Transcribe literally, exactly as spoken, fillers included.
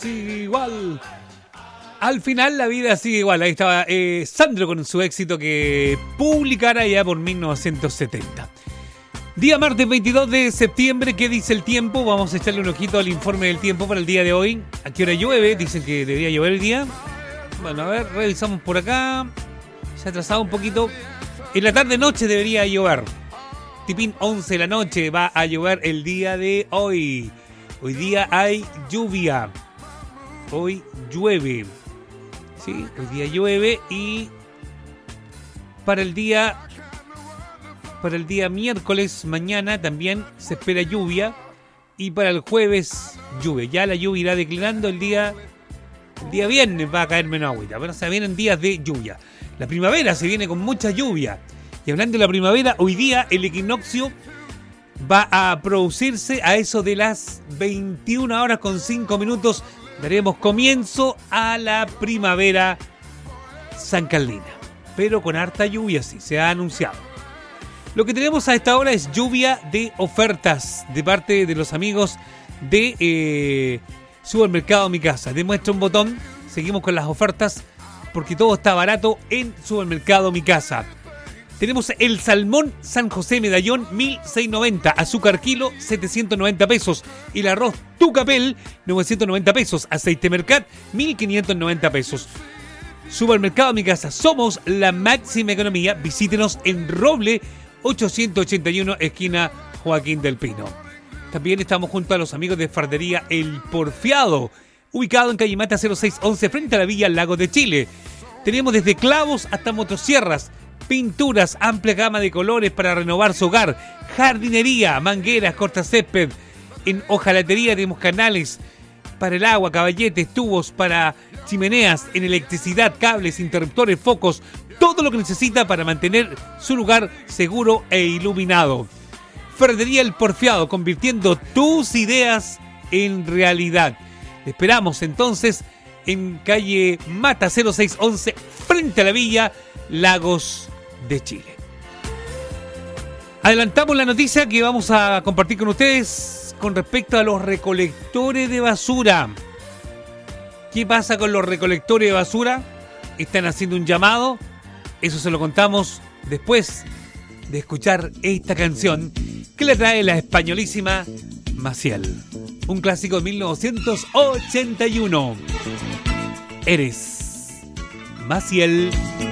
Sigue igual. Al final la vida sigue igual. Ahí estaba eh, Sandro con su éxito que publicara ya por mil novecientos setenta. Día martes veintidós de septiembre. ¿Qué dice el tiempo? Vamos a echarle un ojito al informe del tiempo para el día de hoy. ¿A qué hora llueve? Dicen que debería llover el día. Bueno, a ver, revisamos por acá. Se ha atrasado un poquito. En la tarde-noche debería llover. Tipín once de la noche va a llover el día de hoy. Hoy día hay lluvia. Hoy llueve. Sí, hoy día llueve y para el día para el día miércoles mañana también se espera lluvia y para el jueves lluvia. Ya la lluvia irá declinando el día el día viernes va a caer menos agüita, pero se vienen días de lluvia. La primavera se viene con mucha lluvia. Y hablando de la primavera, hoy día el equinoccio va a producirse a eso de las veintiuna horas con cinco minutos. Daremos comienzo a la primavera sancaldina, pero con harta lluvia, sí, se ha anunciado. Lo que tenemos a esta hora es lluvia de ofertas de parte de los amigos de eh, Supermercado Mi Casa. Demuestra un botón, seguimos con las ofertas porque todo está barato en Supermercado Mi Casa. Tenemos el salmón San José medallón mil seiscientos noventa, azúcar kilo setecientos noventa pesos, el arroz Tucapel novecientos noventa pesos, aceite Mercat mil quinientos noventa pesos. Supermercado Mi Casa, somos la máxima economía. Visítenos en Roble ochocientos ochenta y uno, esquina Joaquín del Pino. También estamos junto a los amigos de Fardería El Porfiado, ubicado en calle Mata cero seis once frente a la Villa Lagos de Chile. Tenemos desde clavos hasta motosierras, pinturas, amplia gama de colores para renovar su hogar, jardinería, mangueras, cortacésped. En hojalatería tenemos canales para el agua, caballetes, tubos para chimeneas, en electricidad, cables, interruptores, focos, todo lo que necesita para mantener su lugar seguro e iluminado. Ferretería El Porfiado, convirtiendo tus ideas en realidad. Te esperamos entonces en calle Mata cero seis once frente a la Villa Lagos de Chile. Adelantamos la noticia que vamos a compartir con ustedes con respecto a los recolectores de basura. ¿Qué pasa con los recolectores de basura? Están haciendo un llamado. Eso se lo contamos después de escuchar esta canción que le trae la españolísima Maciel. Un clásico de mil novecientos ochenta y uno. Eres Maciel.